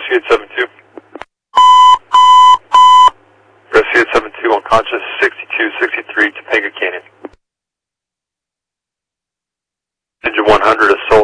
Rescue 872. Rescue 872, unconscious 6263 Topanga Canyon. Engine 100 assault.